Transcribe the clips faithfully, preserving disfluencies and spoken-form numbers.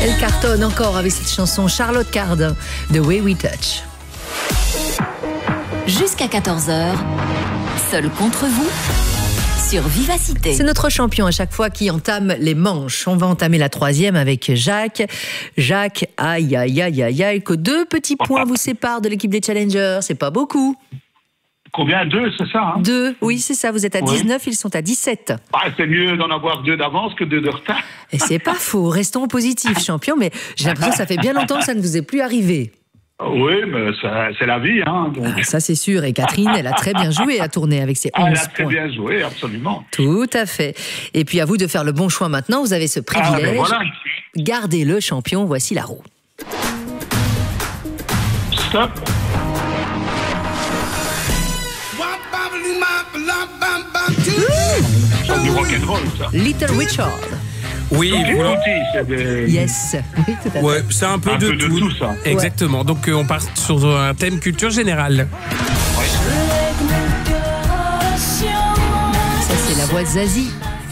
Elle cartonne encore avec cette chanson Charlotte Cardin, The Way We Touch. Jusqu'à quatorze heures, seul contre vous, sur Vivacité. C'est notre champion à chaque fois qui entame les manches. On va entamer la troisième avec Jacques. Jacques, aïe, aïe, aïe, aïe, aïe, que deux petits points vous séparent de l'équipe des Challengers. C'est pas beaucoup. Combien? Deux, c'est ça hein? Deux, oui, c'est ça. Vous êtes à oui. dix-neuf, ils sont à dix-sept. Ah, c'est mieux d'en avoir deux d'avance que deux de retard. Et c'est pas faux. Restons positifs, champion, mais j'ai l'impression que ça fait bien longtemps que ça ne vous est plus arrivé. Oui, mais ça, c'est la vie. Hein, donc. Ah, ça, c'est sûr. Et Catherine, elle a très bien joué à tourner avec ses onze points. Elle a très bien joué, absolument. Tout à fait. Et puis, à vous de faire le bon choix maintenant. Vous avez ce privilège. Ah, ben voilà. Gardez le champion. Voici la roue. Stop. C'est du rock'n'roll, ça. Little Richard. Oui, voilà. C'est des... Yes. Oui, tout à fait. Ouais, c'est un peu, Un de, peu de tout. tout, ça. Exactement. Donc, euh, on part sur un thème culture générale. Ça, c'est la voix de Zazie.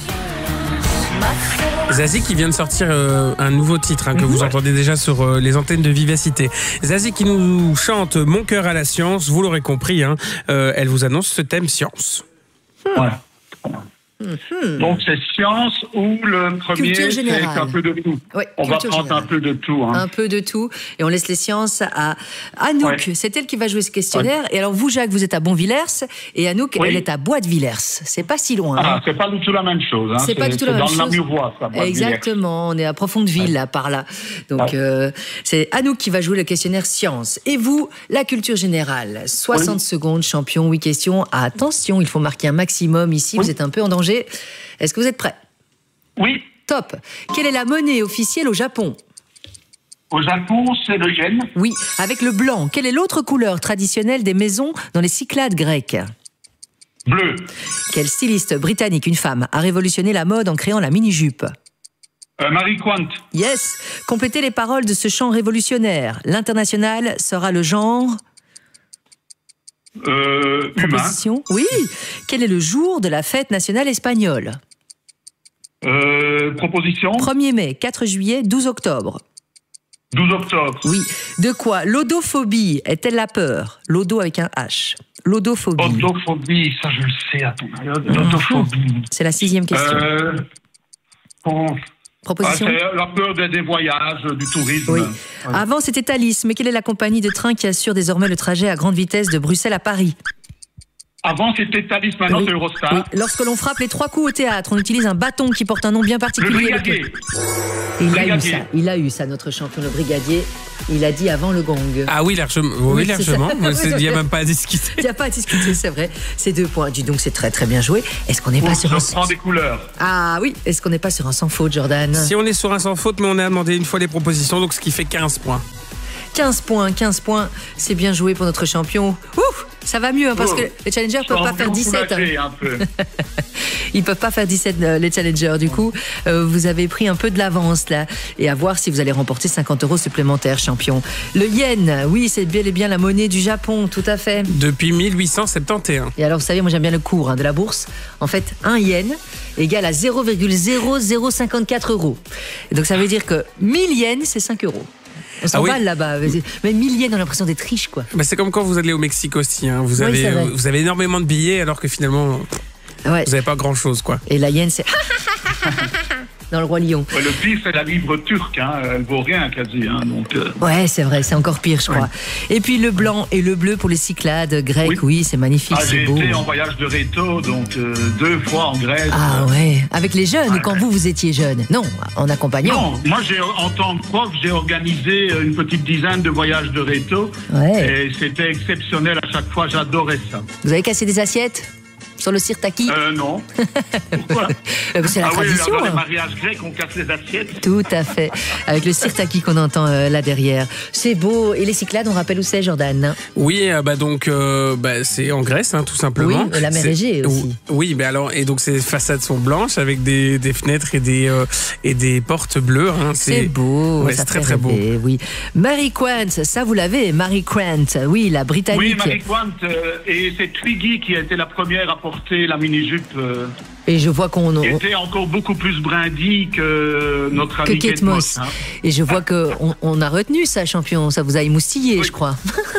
Zazie qui vient de sortir euh, un nouveau titre hein, que vous entendez déjà sur euh, les antennes de Vivacité. Zazie qui nous chante Mon cœur à la science, vous l'aurez compris, hein, euh, elle vous annonce ce thème science. Ouais. Mm-hmm. Donc c'est science ou le premier c'est un peu de tout. Oui, on va prendre générale. un peu de tout. Hein. Un peu de tout. Et on laisse les sciences à Anouk. Ouais. C'est elle qui va jouer ce questionnaire. Ouais. Et alors vous, Jacques, vous êtes à Bonvillers. Et Anouk, oui. elle est à Bois-de-Villers. C'est pas si loin. Ah, hein. c'est pas du tout la même chose. Hein. C'est, c'est pas du tout la même chose. Dans le Namurois, ça. Exactement. On est à Profondeville, ouais. là, par là. Donc, ouais. euh, c'est Anouk qui va jouer le questionnaire science. Et vous, la culture générale. soixante oui. secondes, champion, huit questions. Attention, il faut marquer un maximum ici. Oui. Vous êtes un peu en danger. Est-ce que vous êtes prêts? Oui. Top. Quelle est la monnaie officielle au Japon? Au Japon, c'est le yen. Oui. Avec le blanc, quelle est l'autre couleur traditionnelle des maisons dans les Cyclades grecques? Bleu. Quel styliste britannique, une femme, a révolutionné la mode en créant la mini-jupe? euh, Marie Quant. Yes. Complétez les paroles de ce chant révolutionnaire. L'international sera le genre... Euh, Proposition. Oui. Quel est le jour de la fête nationale espagnole? euh, Proposition. premier mai, quatre juillet, douze octobre. douze octobre. Oui. De quoi l'odophobie est-elle la peur? L'odo avec un H. L'odophobie. Odophobie, ça je le sais à ton l'odophobie. C'est la sixième question. Euh, bon. Proposition. Ah, c'est la peur des, des voyages, du tourisme. Oui. Ouais. Avant, c'était Thalys. Mais quelle est la compagnie de train qui assure désormais le trajet à grande vitesse de Bruxelles à Paris? Avant, c'était Thalys, maintenant oui. c'est Eurostar. Oui. Lorsque l'on frappe les trois coups au théâtre, on utilise un bâton qui porte un nom bien particulier. Le brigadier. Il brigadier. a eu ça. Il a eu ça, notre champion, le brigadier. Il a dit avant le gong. Ah oui, largement. Oui, oui largement. Il n'y a même pas à discuter. Il n'y a pas à discuter, c'est vrai. C'est deux points. Dis donc, c'est très très bien joué. Est-ce qu'on n'est pas sur je un... prends des couleurs. Ah oui. Est-ce qu'on n'est pas sur un sans faute, Jordan? Si on est sur un sans faute, mais on a demandé une fois les propositions, donc ce qui fait quinze points. quinze points, quinze points. C'est bien joué pour notre champion. Ouf, ça va mieux hein, parce oh, que les challengers ne peuvent pas faire dix-sept. Hein. Un peu. Ils peuvent pas faire dix-sept euh, les challengers. Du coup, euh, vous avez pris un peu de l'avance là. Et à voir si vous allez remporter cinquante euros supplémentaires, champion. Le yen, oui, c'est bel et bien la monnaie du Japon, tout à fait. Depuis mille huit cent soixante et onze. Et alors, vous savez, moi j'aime bien le cours hein, de la bourse. En fait, un yen égale à zéro virgule zéro zéro cinquante-quatre euros. Et donc ça veut dire que mille yens, c'est cinq euros. On s'emballe ah oui. là-bas. Mais mille yens, on a l'impression d'être riche, quoi. Bah c'est comme quand vous allez au Mexique aussi. Hein. Vous, oui, avez, vous avez énormément de billets alors que finalement, ouais. vous n'avez pas grand-chose, quoi. Et la yen, c'est... dans le Roi Lion. Ouais, le pire, c'est la livre turque. Hein. Elle vaut rien, quasi. Hein. Donc, euh... Ouais, c'est vrai. C'est encore pire, je crois. Ouais. Et puis le blanc et le bleu pour les Cyclades grecques. Oui, oui c'est magnifique, ah, c'est beau. J'ai été en voyage de réto, donc euh, deux fois en Grèce. Ah ouais. Avec les jeunes, ouais. quand vous, vous étiez jeune. Non, en accompagnant. Non, moi, j'ai, en tant que prof, j'ai organisé une petite dizaine de voyages de réto. Ouais. Et c'était exceptionnel à chaque fois. J'adorais ça. Vous avez cassé des assiettes sur le sirtaki? Euh, non. Pourquoi? C'est la ah tradition. Oui, dans hein. les mariages grecs, on casse les assiettes. Tout à fait. Avec le sirtaki qu'on entend euh, là derrière. C'est beau. Et les Cyclades, on rappelle où c'est, Jordan? Oui, euh, bah donc euh, bah, c'est en Grèce, hein, tout simplement. Oui, la mer Égée aussi. Oui, mais alors et donc ces façades sont blanches avec des, des fenêtres et des euh, et des portes bleues. Hein, c'est, c'est beau. Ouais, c'est très très rêver, beau. Oui. Mary Quant, ça vous l'avez, Mary Quant. Oui, la britannique. Oui, Mary Quant. Euh, et c'est Twiggy qui a été la première à porté la mini-jupe. Euh, Et je vois qu'on on... était encore beaucoup plus brindille que notre ami que Kate Moss. Hein. Et je vois qu'on on a retenu ça, champion. Ça vous a émoustillé, oui. je crois.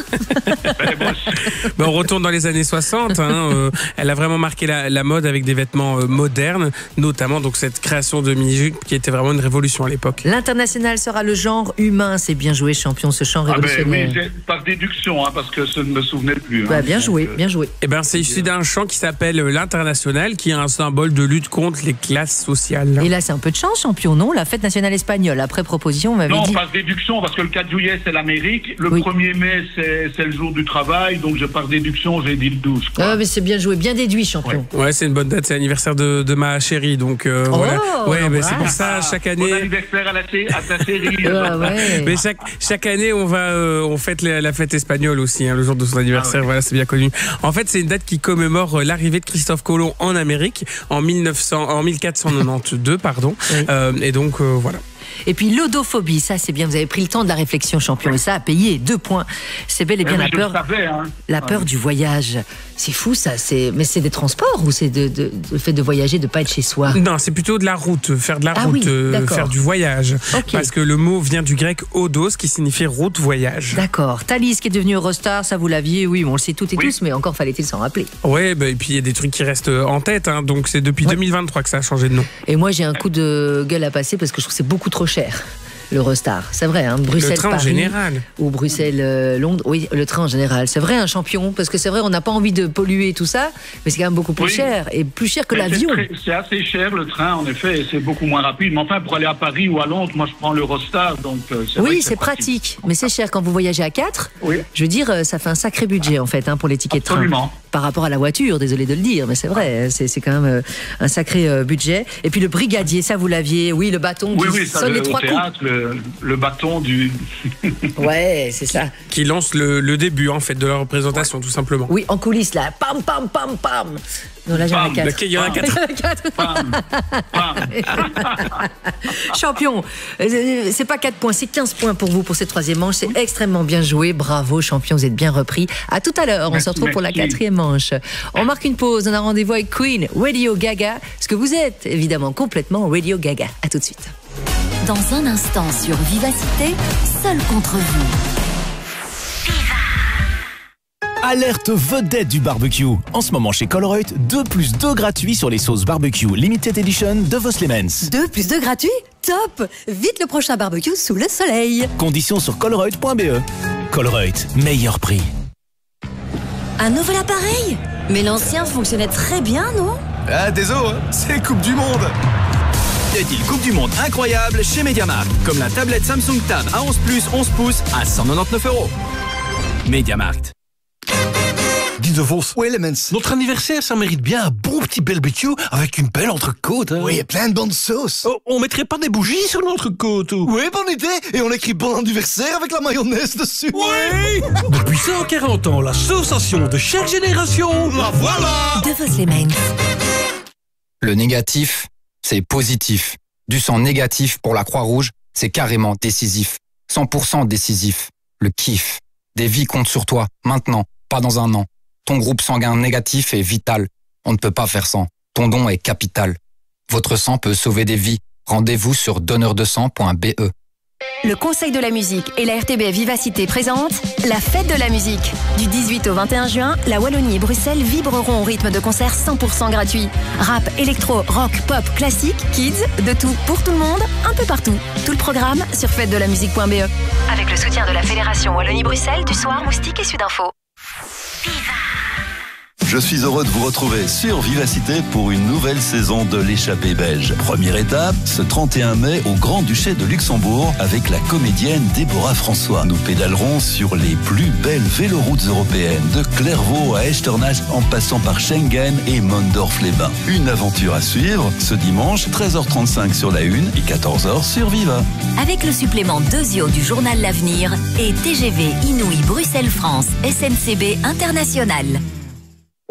Ben, on retourne dans les années soixante. Hein, euh, elle a vraiment marqué la, la mode avec des vêtements euh, modernes, notamment donc cette création de mini-jupe qui était vraiment une révolution à l'époque. L'international sera le genre humain. C'est bien joué, champion, ce chant révolutionnaire. Ah ben, oui, par déduction, hein, parce que je ne me souvenais plus. Bah, hein, bien joué, euh... bien joué. Eh ben, c'est issu d'un chant qui s'appelle l'international, qui est un symbole de lutte contre les classes sociales. Et là, c'est un peu de chance, champion, non? La fête nationale espagnole, après proposition, on m'avait non, dit... Non, par déduction, parce que le quatre juillet, c'est l'Amérique. Le oui. premier mai, c'est, c'est le jour du travail. Donc, je, par déduction, j'ai dit le douze. Quoi. Ah, mais c'est bien joué, bien déduit, champion. Ouais, ouais c'est une bonne date. C'est l'anniversaire de, de ma chérie. Donc, euh, oh, voilà. Ouais, mais ouais. c'est pour ça, chaque année... Bon anniversaire à, la, à ta chérie. ah, ouais. Mais chaque, chaque année, on va, euh, on fête la, la fête espagnole aussi, hein, le jour de son anniversaire. Ah, ouais. Voilà, c'est bien connu. En fait, c'est une date qui commémore l'arrivée de Christophe Colomb en Amérique en mille neuf cents, en mille quatre cent quatre-vingt-deux, pardon. Oui. Euh, et donc, euh, voilà. Et puis l'odophobie, ça c'est bien, vous avez pris le temps de la réflexion, champion, et ça a payé deux points. C'est bel et bien mais la peur, savais, hein. la peur ouais. du voyage. C'est fou ça, c'est... mais c'est des transports ou c'est de, de, de, le fait de voyager, de ne pas être chez soi? Non, c'est plutôt de la route, faire de la ah route, oui, euh, faire du voyage. Okay. Parce que le mot vient du grec odos qui signifie route, voyage. D'accord. Thalys qui est devenu Eurostar, ça vous l'aviez, oui, on le sait toutes et oui. tous, mais encore fallait-il s'en rappeler. Ouais, bah, et puis il y a des trucs qui restent en tête, hein, donc c'est depuis ouais. deux mille vingt-trois que ça a changé de nom. Et moi j'ai un coup de gueule à passer parce que je trouve que c'est beaucoup trop cher. L'Eurostar, c'est vrai, hein, Bruxelles, le train Paris, en général. Ou Bruxelles, euh, Londres, oui, le train en général. C'est vrai, un champion, parce que c'est vrai, on n'a pas envie de polluer tout ça, mais c'est quand même beaucoup plus oui. cher, et plus cher que mais l'avion. C'est, très, c'est assez cher le train, en effet, et c'est beaucoup moins rapide. Mais enfin, pour aller à Paris ou à Londres, moi je prends l'Eurostar, donc euh, c'est oui, vrai c'est, c'est pratique. pratique, mais c'est cher quand vous voyagez à quatre. Oui. Je veux dire, ça fait un sacré budget en fait, hein, pour les tickets Absolument. de train. Par rapport à la voiture, désolé de le dire, mais c'est vrai, c'est, c'est quand même euh, un sacré euh, budget. Et puis le brigadier, ça vous l'aviez, oui, le bâton oui, qui oui, ça, sonne le, les trois coups. Théâtre, le, le bâton du... ouais, c'est ça. Qui lance le, le début, en fait, de la représentation, ouais. tout simplement. Oui, en coulisses, là, pam, pam, pam, pam. Non, là, j'en ai quatre. Il y en a quatre. Pam, pam. Champion, c'est pas quatre points, c'est quinze points pour vous pour cette troisième manche. C'est extrêmement bien joué. Bravo, champion, vous êtes bien repris. À tout à l'heure. On merci, se retrouve merci. pour la quatrième manche. On marque une pause. On a rendez-vous avec Queen, Radio Gaga. Parce que vous êtes évidemment complètement Radio Gaga. À tout de suite. Dans un instant sur Vivacité, seul contre vous. Alerte vedette du barbecue. En ce moment chez Colruyt, deux plus deux gratuits sur les sauces barbecue Limited Edition de Vos Lemens. deux plus deux gratuits? Top! Vite le prochain barbecue sous le soleil. Conditions sur colruyt point b e. Colruyt, meilleur prix. Un nouvel appareil? Mais l'ancien fonctionnait très bien, non? Ah, désolé, hein, c'est Coupe du Monde. Y a-t-il Coupe du Monde incroyable chez MediaMarkt? Comme la tablette Samsung Tab A onze plus onze pouces à cent quatre-vingt-dix-neuf euros. MediaMarkt. Guy de Vos. Oui, Lemens. Notre anniversaire, ça mérite bien un bon petit barbecue avec une belle entrecôte. Hein. Oui, et plein de bonnes sauces. Oh, on mettrait pas des bougies sur l'entrecôte ou... Oui, bonne idée. Et on écrit bon anniversaire avec la mayonnaise dessus. Oui. Depuis cent quarante ans, l'association de chaque génération. La voilà. De Vos Lemens. Le négatif, c'est positif. Du sang négatif pour la Croix-Rouge, c'est carrément décisif. cent pour cent décisif. Le kiff. Des vies comptent sur toi, maintenant, pas dans un an. Ton groupe sanguin négatif est vital. On ne peut pas faire sans. Ton don est capital. Votre sang peut sauver des vies. Rendez-vous sur donneur de sang point b e. Le Conseil de la musique et la R T B F Vivacité présentent la fête de la musique. Du dix-huit au vingt et un juin, la Wallonie et Bruxelles vibreront au rythme de concerts cent pour cent gratuits. Rap, électro, rock, pop, classique, kids, de tout pour tout le monde, un peu partout. Tout le programme sur fête de la musique point b e. Avec le soutien de la Fédération Wallonie-Bruxelles, du Soir, Moustique et Sudinfo. Je suis heureux de vous retrouver sur Vivacité pour une nouvelle saison de l'échappée belge. Première étape, ce trente et un mai au Grand-Duché de Luxembourg avec la comédienne Déborah François. Nous pédalerons sur les plus belles véloroutes européennes, de Clairvaux à Echternach en passant par Schengen et Mondorf-les-Bains. Une aventure à suivre ce dimanche, treize heures trente-cinq sur la une et quatorze heures sur Viva. Avec le supplément Dezio du journal L'Avenir et T G V Inouï Bruxelles-France S N C B International.